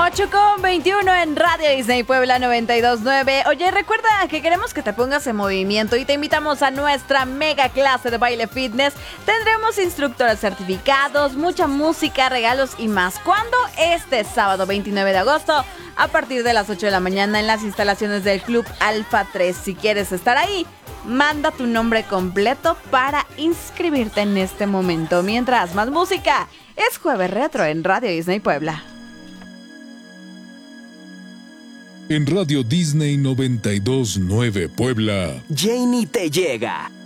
8:21 en Radio Disney Puebla 92.9. Oye, recuerda que queremos que te pongas en movimiento y te invitamos a nuestra mega clase de baile fitness. Tendremos instructores certificados, mucha música, regalos y más. ¿Cuándo? Este sábado 29 de agosto a partir de las 8 de la mañana en las instalaciones del Club Alfa 3. Si quieres estar ahí, manda tu nombre completo para inscribirte en este momento. Mientras, más música. Es Jueves Retro en Radio Disney Puebla. En Radio Disney 92.9 Puebla, Janie te llega.